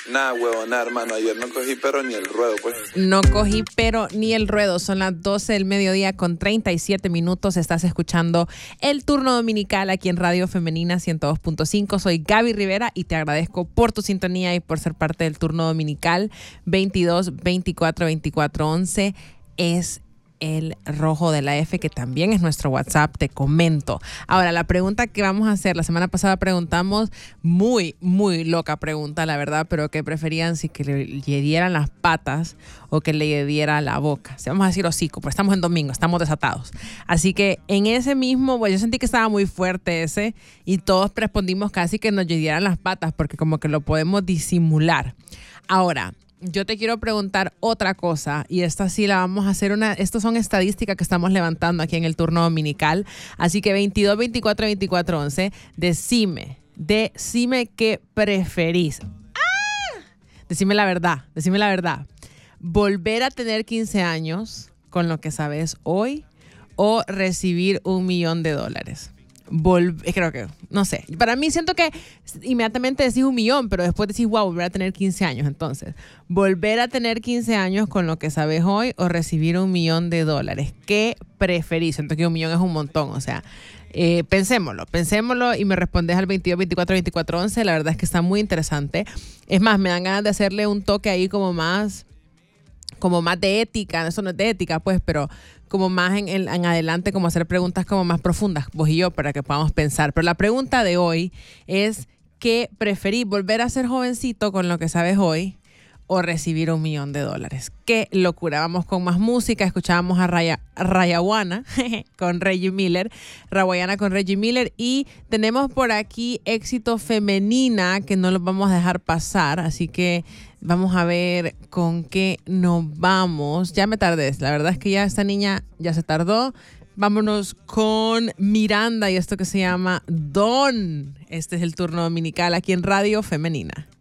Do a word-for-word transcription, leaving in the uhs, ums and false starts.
Nada, huevón, nada, hermano. Ayer no cogí pero ni el ruedo, pues. No cogí pero ni el ruedo. Son las doce del mediodía con treinta y siete minutos. Estás escuchando El Turno Dominical aquí en Radio Femenina ciento dos punto cinco. Soy Gaby Rivera y te agradezco por tu sintonía y por ser parte del Turno Dominical. veintidós, veinticuatro, veinticuatro, once es el rojo de la F, que también es nuestro WhatsApp, te comento. Ahora, la pregunta que vamos a hacer, la semana pasada preguntamos, muy, muy loca pregunta, la verdad, pero ¿qué preferían si que le, le dieran las patas o que le diera la boca? Si vamos a decir hocico, pues estamos en domingo, estamos desatados. Así que en ese mismo, pues yo sentí que estaba muy fuerte ese y todos respondimos casi que nos dieran las patas porque como que lo podemos disimular. Ahora, yo te quiero preguntar otra cosa y esta sí la vamos a hacer una, estas son estadísticas que estamos levantando aquí en el Turno Dominical, así que veintidós, veinticuatro, veinticuatro, once, decime, decime qué preferís. ¡Ah! Decime la verdad, decime la verdad. ¿Volver a tener quince años con lo que sabes hoy o recibir un millón de dólares? Volver, creo que, no sé, para mí siento que inmediatamente decís un millón, pero después decís, wow, volver a tener quince años. Entonces, volver a tener quince años con lo que sabes hoy o recibir un millón de dólares. ¿Qué preferís? Siento que un millón es un montón, o sea, eh, pensémoslo, pensémoslo y me respondes al veintidós, veinticuatro, veinticuatro, once. La verdad es que está muy interesante. Es más, me dan ganas de hacerle un toque ahí como más, como más de ética, eso no es de ética, pues, pero como más en, en, en adelante, como hacer preguntas como más profundas, vos y yo, para que podamos pensar. Pero la pregunta de hoy es, ¿qué preferís? ¿Volver a ser jovencito con lo que sabes hoy o recibir un millón de dólares? ¡Qué locura! Vamos con más música. Escuchábamos a Raya, Rayawana con Reggie Miller. Rayawana con Reggie Miller. Y tenemos por aquí éxito femenina que no los vamos a dejar pasar. Así que vamos a ver con qué nos vamos. Ya me tardé. La verdad es que ya esta niña ya se tardó. Vámonos con Miranda y esto que se llama Don. Este es el Turno Dominical aquí en Radio Femenina.